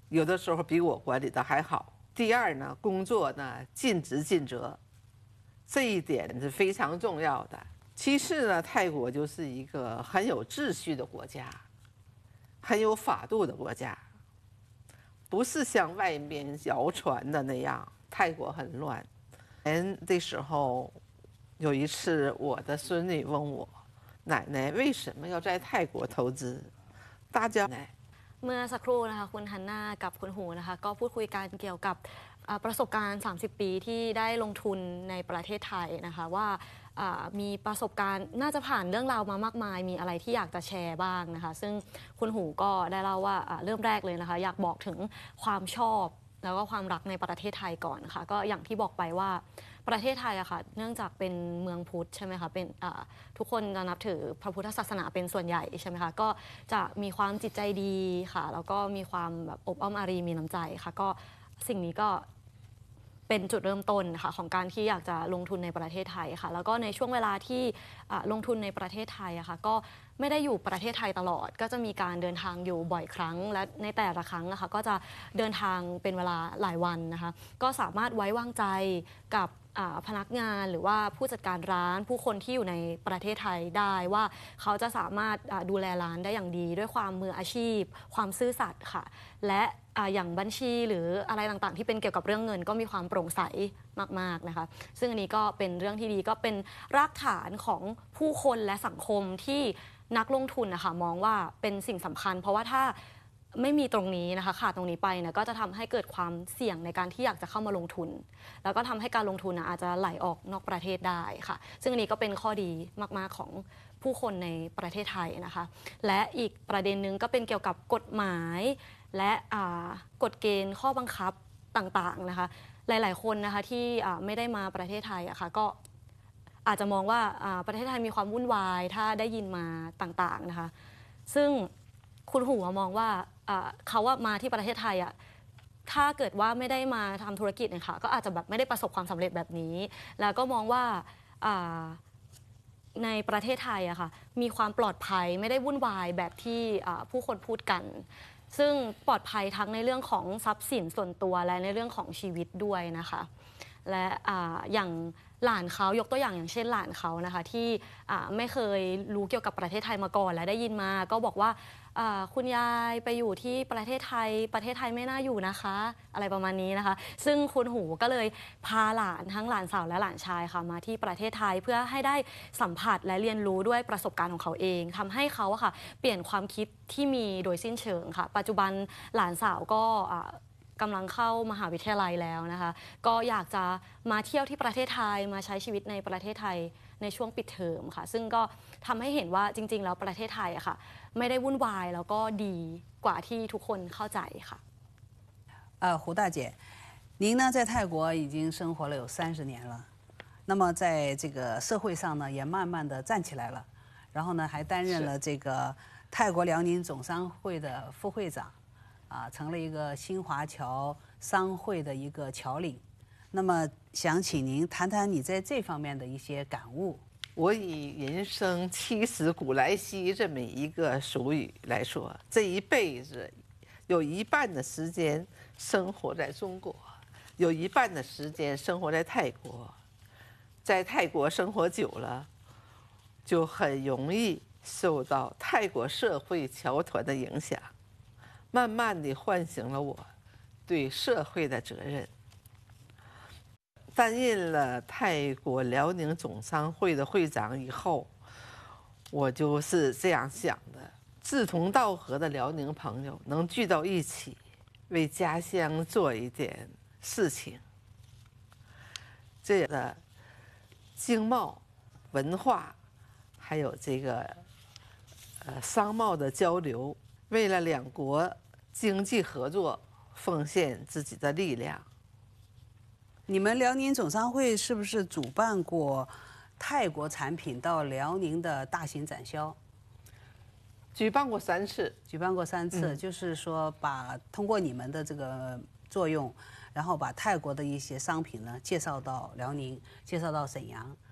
有的时候比我管理的还好。第二呢，工作呢尽职尽责，这一点是非常重要的。其次呢，泰国就是一个很有秩序的国家，很有法度的国家，不是像外面谣传的那样，泰国很乱。的时候，有一次我的孙女问我，奶奶为什么要在泰国投资？大家เมื่อสักครู่นะคะคุณฮันน่ากับคุณหูนะคะก็พูดคุยกันเกี่ยวกับประสบการณ์30 ปีที่ได้ลงทุนในประเทศไทยนะคะว่ามีประสบการณ์น่าจะผ่านเรื่องราวมามากมายมีอะไรที่อยากจะแชร์บ้างนะคะซึ่งคุณหูก็ได้เล่าว่าเริ่มแรกเลยนะคะอยากบอกถึงความชอบแล้วก็ความรักในประเทศไทยก่อนนะคะก็อย่างที่บอกไปว่าประเทศไทยอะค่ะเนื่องจากเป็นเมืองพุทธใช่ไหมคะเป็นทุกคนจะนับถือพระพุทธศาสนาเป็นส่วนใหญ่ใช่ไหมคะก็จะมีความจิตใจดีค่ะแล้วก็มีความแบบอบอ้อมอารีมีน้ำใจค่ะก็สิ่งนี้ก็เป็นจุดเริ่มต้นค่ะของการที่อยากจะลงทุนในประเทศไทยค่ะแล้วก็ในช่วงเวลาที่ลงทุนในประเทศไทยอะค่ะก็ไม่ได้อยู่ประเทศไทยตลอดก็จะมีการเดินทางอยู่บ่อยครั้งและในแต่ละครั้งนะคะก็จะเดินทางเป็นเวลาหลายวันนะคะก็สามารถไว้วางใจกับพนักงานหรือว่าผู้จัดการร้านผู้คนที่อยู่ในประเทศไทยได้ว่าเขาจะสามารถดูแลร้านได้อย่างดีด้วยความมืออาชีพความซื่อสัตย์ค่ะและอย่างบัญชีหรืออะไรต่างๆที่เป็นเกี่ยวกับเรื่องเงินก็มีความโปร่งใสมากๆนะคะซึ่งอันนี้ก็เป็นเรื่องที่ดีก็เป็นรากฐานของผู้คนและสังคมที่นักลงทุนนะคะมองว่าเป็นสิ่งสำคัญเพราะว่าถ้าไม่มีตรงนี้นะคะขาดตรงนี้ไปเนี่ยก็จะทำให้เกิดความเสี่ยงในการที่อยากจะเข้ามาลงทุนแล้วก็ทำให้การลงทุนอาจจะไหลออกนอกประเทศได้ค่ะซึ่งอันนี้ก็เป็นข้อดีมากๆของผู้คนในประเทศไทยนะคะและอีกประเด็นหนึ่งก็เป็นเกี่ยวกับกฎหมายและกฎเกณฑ์ข้อบังคับต่างๆนะคะหลายๆคนนะคะที่ไม่ได้มาประเทศไทยอะค่ะก็อาจจะมองว่าประเทศไทยมีความวุ่นวายถ้าได้ยินมาต่างๆนะคะซึ่งคุณหูมองว่าเขาว่ามาที่ประเทศไทยอะถ้าเกิดว่าไม่ได้มาทำธุรกิจนะคะก็อาจจะแบบไม่ได้ประสบความสำเร็จแบบนี้แล้วก็มองว่าในประเทศไทยอะค่ะมีความปลอดภัยไม่ได้วุ่นวายแบบที่ผู้คนพูดกันซึ่งปลอดภัยทั้งในเรื่องของทรัพย์สินส่วนตัวและในเรื่องของชีวิตด้วยนะคะและอย่างหลานเขายกตัวอย่างเช่นหลานเขานะคะที่ไม่เคยรู้เกี่ยวกับประเทศไทยมาก่อนและได้ยินมาก็บอกว่าคุณยายไปอยู่ที่ประเทศไทยไม่น่าอยู่นะคะอะไรประมาณนี้นะคะซึ่งคุณหูก็เลยพาหลานทั้งหลานสาวและหลานชายค่ะมาที่ประเทศไทยเพื่อให้ได้สัมผัสและเรียนรู้ด้วยประสบการณ์ของเขาเองทำให้เขาค่ะเปลี่ยนความคิดที่มีโดยสิ้นเชิงค่ะปัจจุบันหลานสาวก็กำลังเข้ามหาวิทยาลัยแล้วนะคะก็อยากจะมาเที่ยวที่ประเทศไทยมาใช้ชีวิตในประเทศไทยในช่วงปิดเทอมค่ะซึ่งก็ทำให้เห็นว่าจริงๆแล้วประเทศไทยอะค่ะไม่ได้วุ่นวายแล้วก็ดีกว่าที่ทุกคนเข้าใจค่ะ胡大姐，您呢在泰国已经生活了有30年了，那么在这个社会上呢也慢慢的站起来了，然后呢还担任了这个泰国辽宁总商会的副会长。成了一个新华侨商会的一个侨领。那么想请您谈谈你在这方面的一些感悟。 我以人生70古来稀这么一个俗语来说，这一辈子有一半的时间生活在中国，有一半的时间生活在泰国。在泰国生活久了，就很容易受到泰国社会侨团的影响。慢慢地唤醒了我对社会的责任。担任了泰国辽宁总商会的会长以后，我就是这样想的：志同道合的辽宁朋友能聚到一起，为家乡做一点事情。这个经贸、文化，还有这个商贸的交流。为了两国经济合作奉献自己的力量。 你们辽宁总商会是不是主办过泰国产品到辽宁的大型展销？ 举办过3次。 举办过3次，就是说通过你们的这个作用，然后把泰国的一些商品呢介绍到辽宁，介绍到沈阳。